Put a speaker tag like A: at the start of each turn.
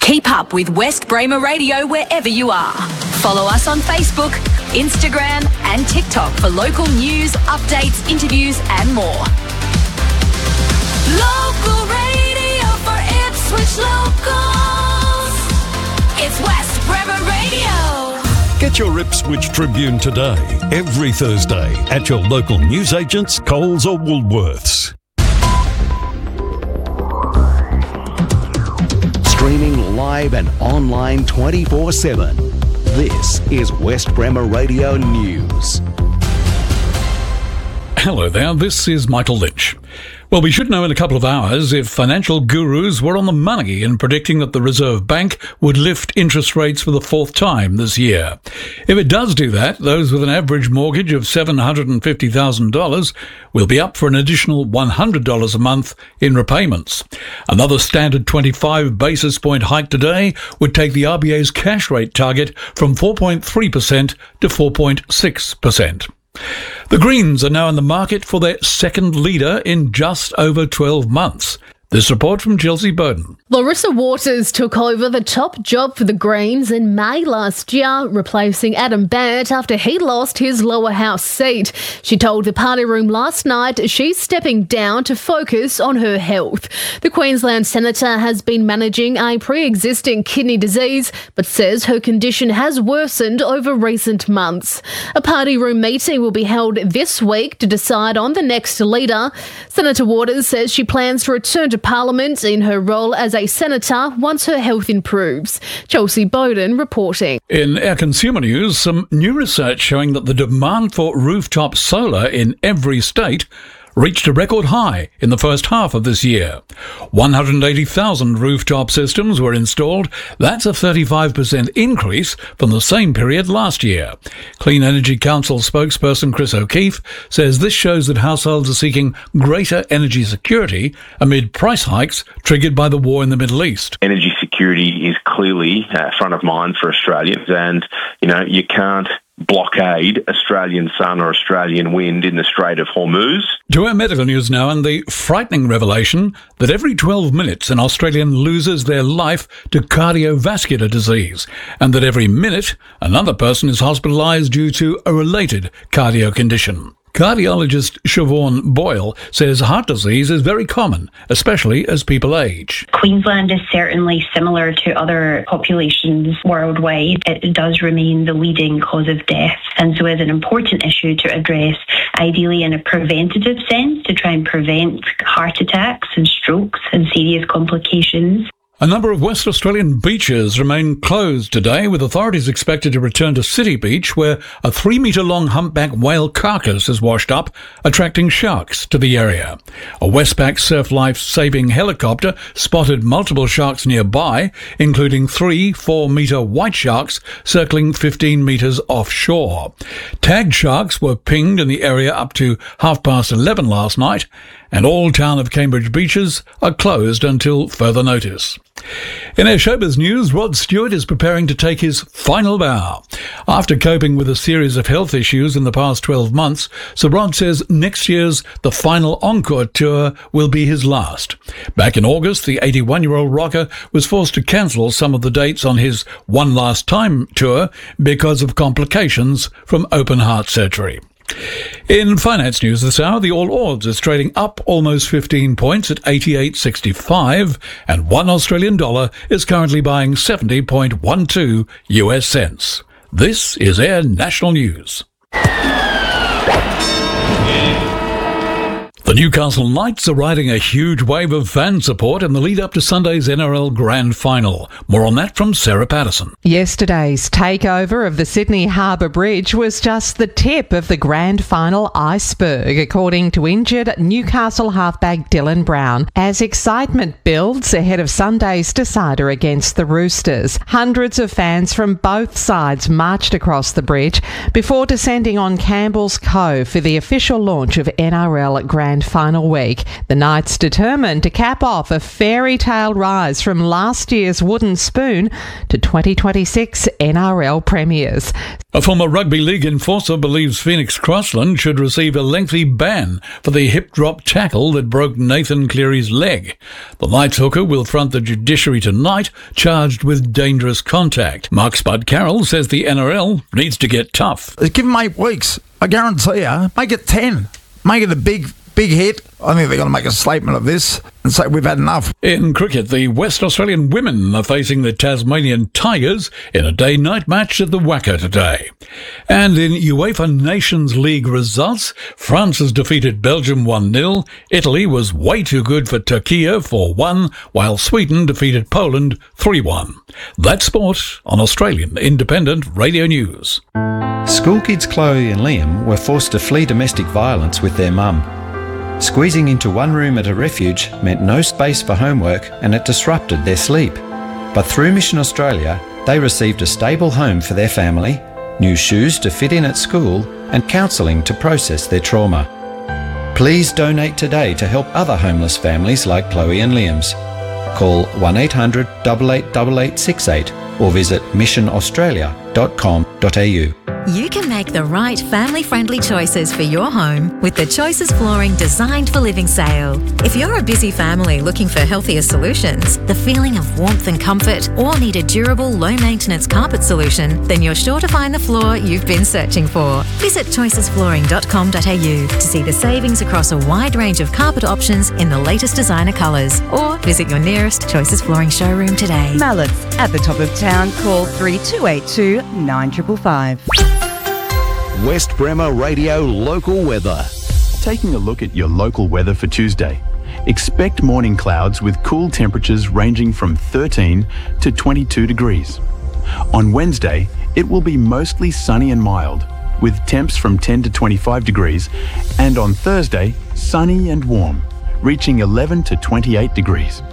A: Keep up with West Bramer Radio wherever you are. Follow us on Facebook, Instagram and TikTok for local news, updates, interviews and more. Local radio for Ipswich locals. It's West Bramer Radio.
B: Get your Ipswich Tribune today, every Thursday, at your local newsagents, Coles or Woolworths.
C: Streaming live and online 24/7. This is West Bramer Radio News.
D: Hello there, this is Michael Lynch. Well, we should know in a couple of hours if financial gurus were on the money in predicting that the Reserve Bank would lift interest rates for the fourth time this year. If it does do that, those with an average mortgage of $750,000 will be up for an additional $100 a month in repayments. Another standard 25 basis point hike today would take the RBA's cash rate target from 4.3% to 4.6%. The Greens are now in the market for their second leader in just over 12 months. This report from Chelsea Bowden.
E: Larissa Waters took over the top job for the Greens in May last year, replacing Adam Bant after he lost his lower house seat. She told the party room last night she's stepping down to focus on her health. The Queensland Senator has been managing a pre-existing kidney disease, but says her condition has worsened over recent months. A party room meeting will be held this week to decide on the next leader. Senator Waters says she plans to return to Parliament in her role as a senator once her health improves. Chelsea Bowden reporting.
D: In our consumer news, some new research showing that the demand for rooftop solar in every state reached a record high in the first half of this year. 180,000 rooftop systems were installed. That's a 35% increase from the same period last year. Clean Energy Council spokesperson Chris O'Keefe says this shows that households are seeking greater energy security amid price hikes triggered by the war in the Middle East.
F: Energy security is clearly front of mind for Australians, and you can't blockade Australian sun or Australian wind in the Strait of Hormuz.
D: To our medical news now, and the frightening revelation that every 12 minutes an Australian loses their life to cardiovascular disease, and that every minute another person is hospitalised due to a related cardio condition. Cardiologist Siobhan Boyle says heart disease is very common, especially as people age.
G: Queensland is certainly similar to other populations worldwide. It does remain the leading cause of death, and so is an important issue to address, ideally in a preventative sense, to try and prevent heart attacks and strokes and serious complications.
D: A number of West Australian beaches remain closed today, with authorities expected to return to City Beach, where a 3-metre-long humpback whale carcass has washed up, attracting sharks to the area. A Westpac Surf Life saving helicopter spotted multiple sharks nearby, including 3 4-metre white sharks circling 15 metres offshore. Tagged sharks were pinged in the area up to 11:30 last night, and all town of Cambridge beaches are closed until further notice. In our showbiz news, Rod Stewart is preparing to take his final bow. After coping with a series of health issues in the past 12 months, Sir Rod says next year's The Final Encore tour will be his last. Back in August, the 81-year-old rocker was forced to cancel some of the dates on his One Last Time tour because of complications from open heart surgery. In finance news this hour, the All Ords is trading up almost 15 points at 88.65, and $1 Australian dollar is currently buying 70.12 US cents. This is Air National News. The Newcastle Knights are riding a huge wave of fan support in the lead-up to Sunday's NRL Grand Final. More on that from Sarah Patterson.
H: Yesterday's takeover of the Sydney Harbour Bridge was just the tip of the Grand Final iceberg, according to injured Newcastle halfback Dylan Brown, as excitement builds ahead of Sunday's decider against the Roosters. Hundreds of fans from both sides marched across the bridge before descending on Campbell's Cove for the official launch of NRL Grand grand final week. The Knights determined to cap off a fairy tale rise from last year's wooden spoon to 2026 NRL premiers.
D: A former rugby league enforcer believes Phoenix Crossland should receive a lengthy ban for the hip drop tackle that broke Nathan Cleary's leg. The Knights hooker will front the judiciary tonight, charged with dangerous contact. Mark Spud Carroll says the NRL needs to get tough.
I: Give them 8 weeks. I guarantee you, make it 10. Make it a big hit. I think they're going to make a statement of this and say we've had enough.
D: In cricket, the West Australian women are facing the Tasmanian Tigers in a day-night match at the Wacker today. And in UEFA Nations League results, France has defeated Belgium 1-0, Italy was way too good for Turkey 4-1, while Sweden defeated Poland 3-1. That's sport on Australian Independent Radio News.
J: School kids Chloe and Liam were forced to flee domestic violence with their mum. Squeezing into one room at a refuge meant no space for homework and it disrupted their sleep. But through Mission Australia, they received a stable home for their family, new shoes to fit in at school, and counselling to process their trauma. Please donate today to help other homeless families like Chloe and Liam's. Call 1800 888868 or visit missionaustralia.com.au.
K: You can make the right family-friendly choices for your home with the Choices Flooring Designed for Living sale. If you're a busy family looking for healthier solutions, the feeling of warmth and comfort, or need a durable, low-maintenance carpet solution, then you're sure to find the floor you've been searching for. Visit choicesflooring.com.au to see the savings across a wide range of carpet options in the latest designer colours, or visit your nearest Choices Flooring showroom today.
L: Mallett's at the top of town. Call 3282 9555.
C: West Bremer Radio Local Weather.
M: Taking a look at your local weather for Tuesday. Expect morning clouds with cool temperatures ranging from 13 to 22 degrees. On Wednesday, it will be mostly sunny and mild, with temps from 10 to 25 degrees, and on Thursday, sunny and warm, reaching 11 to 28 degrees.